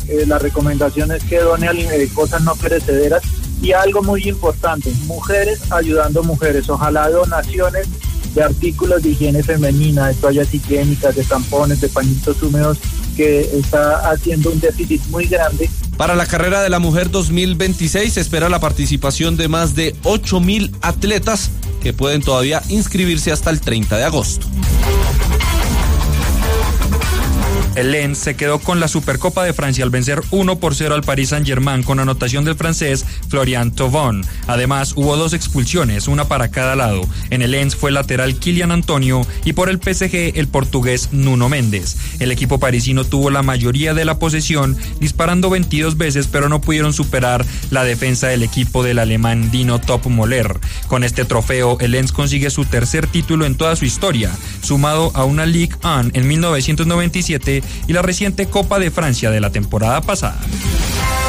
la recomendación es que done cosas no perecederas. Y algo muy importante, mujeres ayudando mujeres, ojalá donaciones de artículos de higiene femenina, de toallas higiénicas, de tampones, de pañitos húmedos, que está haciendo un déficit muy grande. Para la carrera de la mujer 2026 se espera la participación de más de 8.000 atletas que pueden todavía inscribirse hasta el 30 de agosto. El Lens se quedó con la Supercopa de Francia al vencer 1-0 al Paris Saint-Germain con anotación del francés Florian Thauvin. Además, hubo 2 expulsiones, una para cada lado. En el Lens fue lateral Kylian Antonio y por el PSG el portugués Nuno Méndez. El equipo parisino tuvo la mayoría de la posesión, disparando 22 veces, pero no pudieron superar la defensa del equipo del alemán Dino Topmoller. Con este trofeo, el Lens consigue su tercer título en toda su historia, sumado a una Ligue 1 en 1997 y la reciente Copa de Francia de la temporada pasada.